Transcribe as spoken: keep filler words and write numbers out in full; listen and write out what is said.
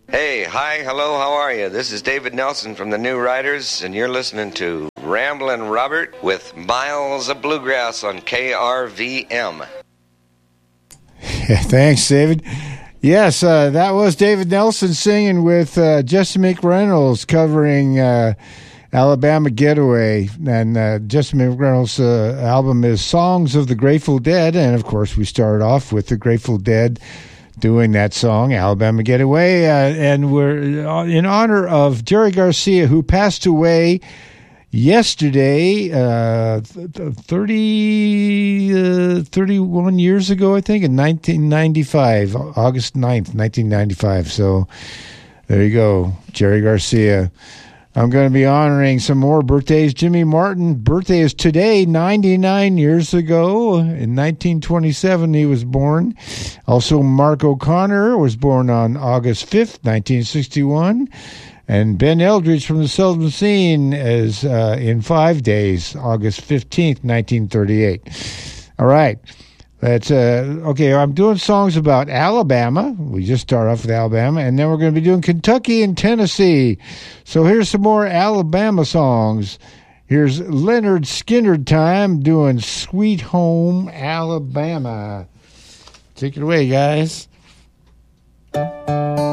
Hey, hi, hello, how are you? This is David Nelson from the New Riders, and you're listening to Ramblin' Robert with Miles of Bluegrass on K R V M. Yeah, thanks, David. Yes, uh, that was David Nelson singing with uh, Jesse McReynolds covering uh, Alabama Getaway. And uh, Jesse McReynolds' uh, album is Songs of the Grateful Dead. And, of course, we started off with the Grateful Dead doing that song, Alabama Getaway. Uh, and we're in honor of Jerry Garcia, who passed away yesterday, uh, thirty, uh, thirty-one years ago, I think, in nineteen ninety-five, August ninth, nineteen ninety-five. So there you go, Jerry Garcia. I'm going to be honoring some more birthdays. Jimmy Martin, birthday is today, ninety-nine years ago. In nineteen twenty-seven, he was born. Also, Mark O'Connor was born on August fifth, nineteen sixty-one. And Ben Eldridge from the Seldom Scene is uh, in five days, August fifteenth, nineteen thirty-eight. All right. That's uh, okay, I'm doing songs about Alabama. We just start off with Alabama, and then we're going to be doing Kentucky and Tennessee. So here's some more Alabama songs. Here's Leonard Skinner time doing Sweet Home Alabama. Take it away, guys.